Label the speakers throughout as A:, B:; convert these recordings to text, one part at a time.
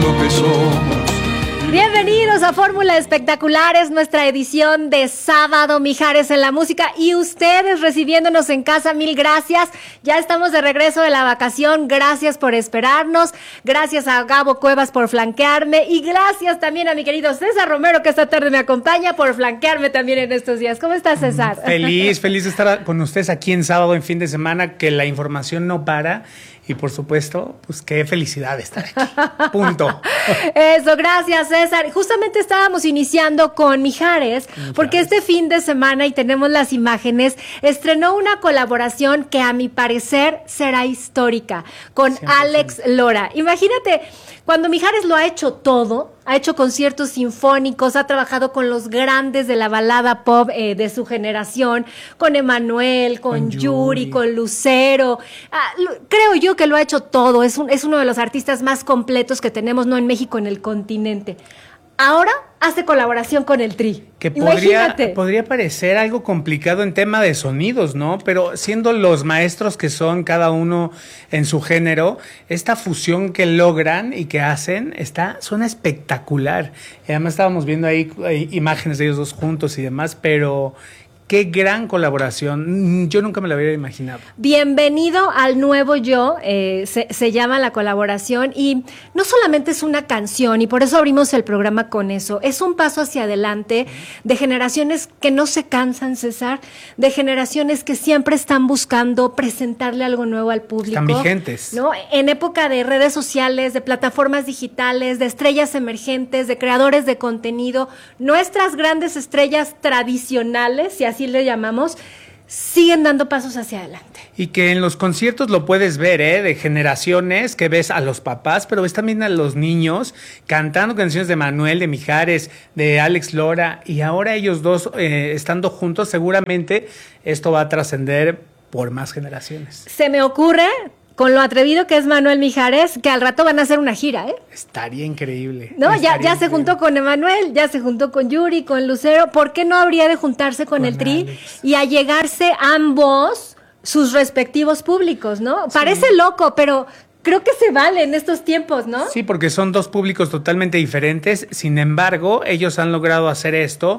A: lo que somos.
B: Bienvenidos a Fórmula Espectacular, es nuestra edición de sábado, Mijares en la música, y ustedes recibiéndonos en casa, mil gracias. Ya estamos de regreso de la vacación, gracias por esperarnos, gracias a Gabo Cuevas por flanquearme, y gracias también a mi querido César Romero, que esta tarde me acompaña, por flanquearme también en estos días. ¿Cómo estás, César?
C: Feliz de estar con ustedes aquí en sábado, en fin de semana, que la información no para. Y por supuesto, pues qué felicidad estar aquí. Punto.
B: Eso, gracias, César. Justamente estábamos iniciando con Mijares, porque este fin de semana, y tenemos las imágenes, estrenó una colaboración que a mi parecer será histórica, con 100%. Alex Lora. Imagínate, cuando Mijares lo ha hecho todo, ha hecho conciertos sinfónicos, ha trabajado con los grandes de la balada pop de su generación, con Emanuel, con Yuri, con Lucero. Creo yo que lo ha hecho todo. Es uno de los artistas más completos que tenemos, no en México, en el continente. Ahora hace colaboración con el Tri.
C: Que podría parecer algo complicado en tema de sonidos, ¿no? Pero siendo los maestros que son cada uno en su género, esta fusión que logran y que hacen suena espectacular. Y además estábamos viendo ahí imágenes de ellos dos juntos y demás, pero qué gran colaboración. Yo nunca me la hubiera imaginado.
B: Bienvenido al nuevo yo, se llama la colaboración, y no solamente es una canción, y por eso abrimos el programa con eso, es un paso hacia adelante de generaciones que no se cansan, César, de generaciones que siempre están buscando presentarle algo nuevo al público.
C: Están vigentes,
B: ¿no? En época de redes sociales, de plataformas digitales, de estrellas emergentes, de creadores de contenido, nuestras grandes estrellas tradicionales, si así le llamamos, siguen dando pasos hacia adelante.
C: Y que en los conciertos lo puedes ver, de generaciones, que ves a los papás, pero ves también a los niños cantando canciones de Manuel, de Mijares, de Alex Lora, y ahora ellos dos estando juntos, seguramente esto va a trascender por más generaciones.
B: Se me ocurre, con lo atrevido que es Manuel Mijares, que al rato van a hacer una gira, ¿eh?
C: Estaría increíble.
B: No, ya se juntó con Emanuel, ya se juntó con Yuri, con Lucero. ¿Por qué no habría de juntarse con el Tri Alex? Y allegarse ambos sus respectivos públicos, ¿no? Sí. Parece loco, pero creo que se vale en estos tiempos, ¿no?
C: Sí, porque son dos públicos totalmente diferentes. Sin embargo, ellos han logrado hacer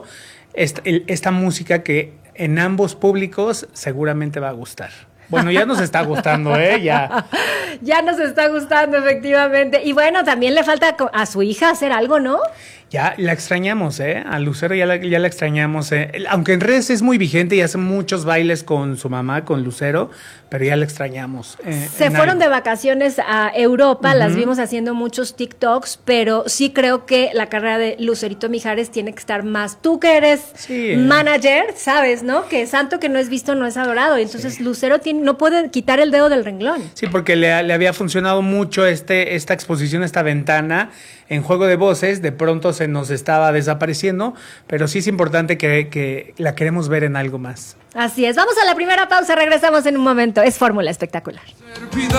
C: esta música que en ambos públicos seguramente va a gustar. Bueno, ya nos está gustando, Ya
B: nos está gustando, efectivamente. Y bueno, también le falta a su hija hacer algo, ¿no?
C: Ya la extrañamos, A Lucero ya la extrañamos. Aunque en redes es muy vigente y hace muchos bailes con su mamá, con Lucero, pero ya la extrañamos.
B: Se fueron de vacaciones a Europa, las vimos haciendo muchos TikToks, pero sí creo que la carrera de Lucerito Mijares tiene que estar más. Tú que eres manager, sabes, ¿no? Que santo que no es visto no es adorado. Entonces Lucero no puede quitar el dedo del renglón.
C: Sí, porque le había funcionado mucho esta exposición, esta ventana en Juego de Voces. De pronto se nos estaba desapareciendo, pero sí es importante que la queremos ver en algo más.
B: Así es. Vamos a la primera pausa, regresamos en un momento. Es Fórmula Espectacular.